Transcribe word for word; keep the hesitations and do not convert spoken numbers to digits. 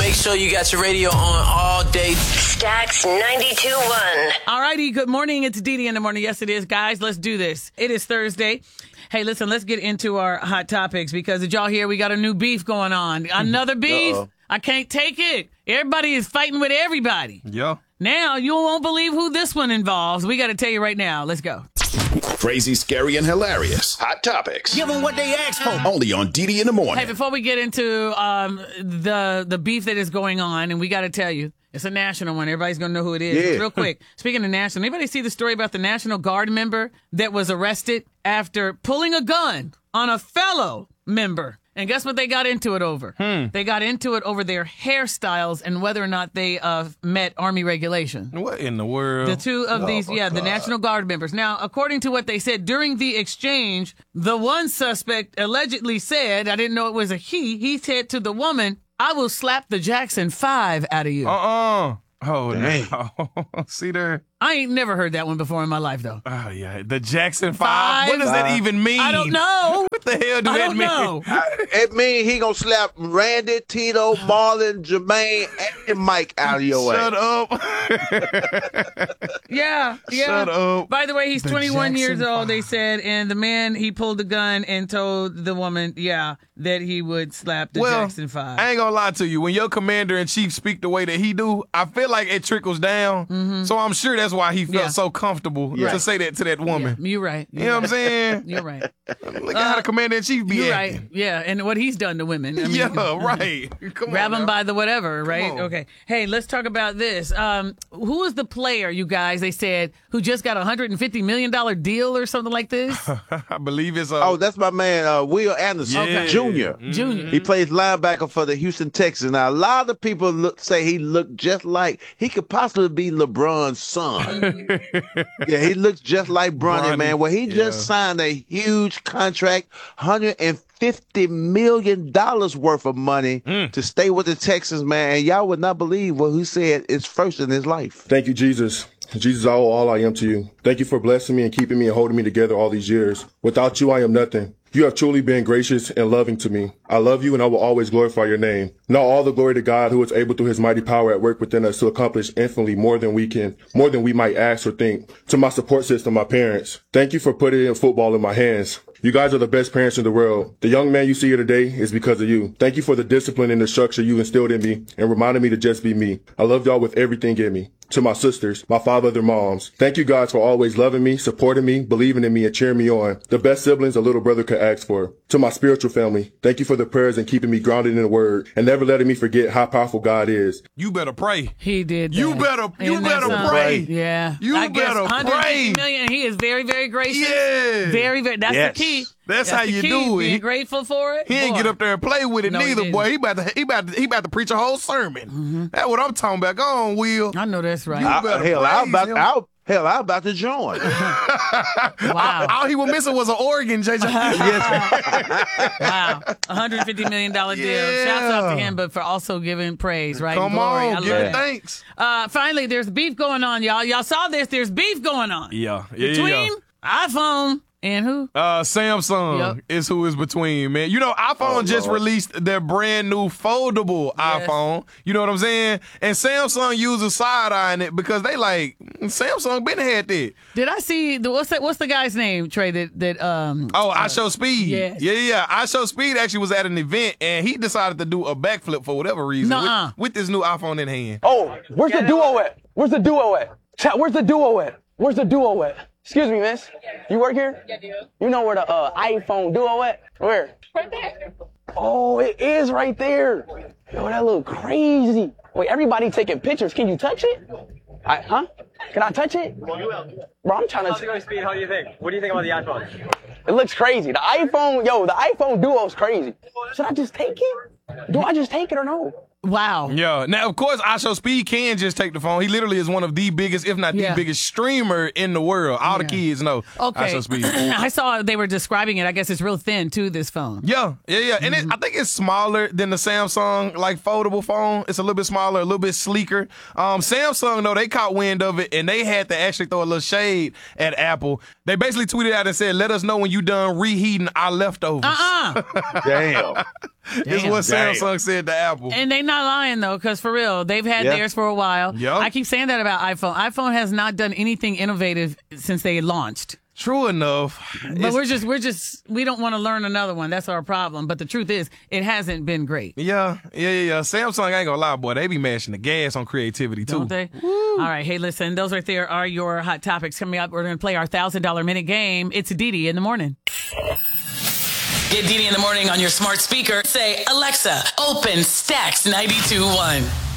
Make sure you got your radio on all day. Stax ninety-two point one. All righty, good morning. It's Dee Dee in the morning. Yes, it is. Guys, let's do this. It is Thursday. Hey, listen, let's get into our hot topics because did y'all hear we got a new beef going on? Another beef? Uh-oh. I can't take it. Everybody is fighting with everybody. Yeah. Now, you won't believe who this one involves. We got to tell you right now. Let's go. Crazy, scary, and hilarious. Hot topics. Give them what they asked for. Only on Dee Dee in the morning. Hey, before we get into um, the the beef that is going on, and we got to tell you, it's a national one. Everybody's going to know who it is. Yeah. Real quick, speaking of national, anybody see the story about the National Guard member that was arrested after pulling a gun on a fellow member? And guess what they got into it over? Hmm. They got into it over their hairstyles and whether or not they uh, met Army regulation. What in the world? The two of Oh, these, my yeah, the God. National Guard members. Now, according to what they said during the exchange, the one suspect allegedly said, I didn't know it was a he, he said to the woman, I will slap the Jackson five out of you. Uh-uh. Oh, Dang. no. See there? I ain't never heard that one before in my life, though. Oh, yeah. The Jackson Five. Five. What does that even mean? I don't know. What the hell do I that don't mean? know. It mean he gonna slap Randy, Tito, Marlon, Jermaine, and Mike out of your Shut way. up. Yeah, yeah. Shut up. By the way, he's The twenty-one years Jackson old, they Five. said, and the man, he pulled the gun and told the woman, yeah, that he would slap the Well, Jackson five. I ain't gonna lie to you. When your commander-in-chief speak the way that he do, I feel like it trickles down. So I'm sure that's why he felt Yeah. so comfortable Yeah. to say that to that woman. Yeah, you're right. You know what I'm saying? You're right. Look at how the commander-in-chief be You're acting. right. Yeah, and what he's done to women. I mean, Yeah, right. Come grab on him now. by the whatever, right? on. Okay. Hey, let's talk about this. Um, who is the player, you guys, they said, who just got a one hundred fifty million dollars deal or something like this? I believe it's uh, Oh, that's my man, uh, Will Anderson Yeah. Junior Junior. He plays linebacker for the Houston Texans. Now, a lot of people look, say he looked just like he could possibly be LeBron's son. Yeah, he looks just like Bronny, Bronny, man. Well, he just yeah. signed a huge contract, one hundred fifty million dollars worth of money Mm. to stay with the Texans, man. And y'all would not believe what he said is first in his life. Thank you, Jesus. Jesus, I owe all I am to you. Thank you for blessing me and keeping me and holding me together all these years. Without you, I am nothing. You have truly been gracious and loving to me. I love you and I will always glorify your name. Now all the glory to God who is able through his mighty power at work within us to accomplish infinitely more than we can, more than we might ask or think. To my support system, my parents, thank you for putting in football in my hands. You guys are the best parents in the world. The young man you see here today is because of you. Thank you for the discipline and the structure you instilled in me and reminded me to just be me. I love y'all with everything in me. To my sisters, my five other moms, thank you guys for always loving me, supporting me, believing in me, and cheering me on. The best siblings a little brother could ask for. To my spiritual family, thank you for the prayers and keeping me grounded in the word and never letting me forget how powerful God is. you better pray. He did that. You better- you Ain't that better something? pray. Yeah. You I guess better one hundred fifty pray. million, he is very, very gracious. Yeah. Very, very. That's Yes. the key. That's how the you key, do it. Being He- grateful for it. He ain't Boy. get up there and play with it No, he neither, didn't. boy. He about to he about to he about to preach a whole sermon. That's what I'm talking about. Go on, Will. I know that's right. You I, better hell, I was praise about, him. I, hell, I was about to join. Wow. All he was missing was an organ, J J. Wow. one hundred fifty million dollars deal. Yeah. Shouts out to him, but for also giving praise, right? Come Glory. I on, love give it that. thanks. Uh, finally, there's beef going on, y'all. Y'all saw this. There's beef going on. Yeah, yeah, Between iPhone and who? Uh, Samsung Yep. is who is between, man. You know, iPhone Oh, just Lord. released their brand new foldable Yes. iPhone. You know what I'm saying? And Samsung uses side eyeing it because they like Samsung been had that. Did I see the what's that? What's the guy's name, Trey? That that um. Oh, I Show Speed. yes. Yeah, yeah. I Show Speed actually was at an event and he decided to do a backflip for whatever reason Nuh-uh. with, with this new iPhone in hand. Oh, where's the duo at? Where's the duo at? Chat, where's the duo at? Where's the duo at? Excuse me, miss. You work here? Yeah, I do. You know where the uh, iPhone duo at? Where? Right there. Oh, it is right there. Yo, that look crazy. Wait, everybody taking pictures. Can you touch it? I, huh? Can I touch it? Bro, I'm trying How's it to. going, Speed? How do you think? What do you think about the iPhone? It looks crazy. The iPhone, yo, the iPhone duo's crazy. Should I just take it? Do I just take it or no? Wow. Yeah. Now, of course, I Show Speed can just take the phone. He literally is one of the biggest, if not the Yeah. biggest streamer in the world. All the kids know I Okay. Show Speed. I saw they were describing it. I guess it's real thin too. This phone. Yeah, yeah, yeah. And it, I think it's smaller than the Samsung, like, foldable phone. It's a little bit smaller, a little bit sleeker. Um, Samsung, though, they caught wind of it, and they had to actually throw a little shade at Apple. They basically tweeted out and said, let us know when you done reheating our leftovers. Uh uh Damn. It's what Samsung said to Apple. And they not lying, though, because for real, they've had Yeah. theirs for a while. Yep. I keep saying that about iPhone. iPhone has not done anything innovative since they launched. True enough. But It's- we're just, we're just, we don't want to learn another one. That's our problem. But the truth is, it hasn't been great. Yeah, yeah, yeah, yeah. Samsung ain't gonna lie, boy. They be mashing the gas on creativity, too. Don't they? All right. Hey, listen, those right there are your hot topics. Coming up, we're going to play our one thousand dollars minute game. It's Didi in the morning. Get Didi in the morning on your smart speaker. Say, Alexa, open Stacks ninety-two point one.